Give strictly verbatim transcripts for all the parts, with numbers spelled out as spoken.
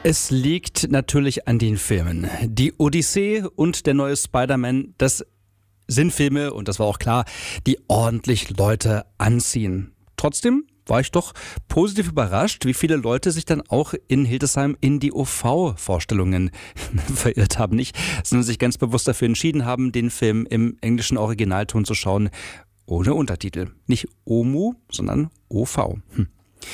Es liegt natürlich an den Filmen. Die Odyssee und der neue Spider-Man, das sind Filme, und das war auch klar, die ordentlich Leute anziehen. Trotzdem war ich doch positiv überrascht, wie viele Leute sich dann auch in Hildesheim in die O V-Vorstellungen verirrt haben. Nicht, sondern sich ganz bewusst dafür entschieden haben, den Film im englischen Originalton zu schauen, ohne Untertitel. Nicht O M U, sondern O V. Hm.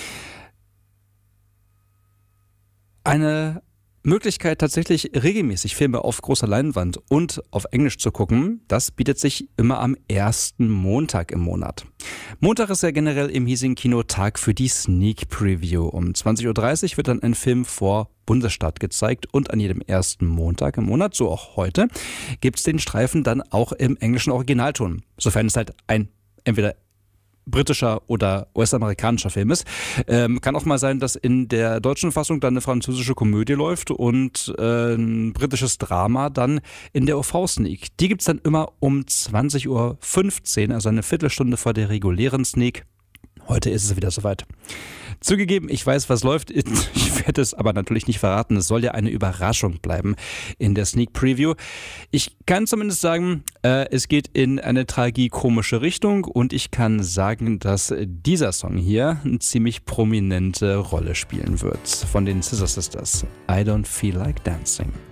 Eine Möglichkeit, tatsächlich regelmäßig Filme auf großer Leinwand und auf Englisch zu gucken, das bietet sich immer am ersten Montag im Monat. Montag ist ja generell im hiesigen Kino Tag für die Sneak Preview. Um zwanzig Uhr dreißig wird dann ein Film vor Bundesstaat gezeigt und an jedem ersten Montag im Monat, so auch heute, gibt es den Streifen dann auch im englischen Originalton. Sofern es halt ein entweder britischer oder US-amerikanischer Film ist. Ähm, kann auch mal sein, dass in der deutschen Fassung dann eine französische Komödie läuft und äh, ein britisches Drama dann in der O V-Sneak. Die gibt es dann immer um zwanzig Uhr fünfzehn, also eine Viertelstunde vor der regulären Sneak. Heute ist es wieder soweit. Zugegeben, ich weiß, was läuft. Ich werde es aber natürlich nicht verraten. Es soll ja eine Überraschung bleiben in der Sneak Preview. Ich kann zumindest sagen, äh, es geht in eine tragikomische Richtung und ich kann sagen, dass dieser Song hier eine ziemlich prominente Rolle spielen wird. Von den Scissor Sisters. I Don't Feel Like Dancing.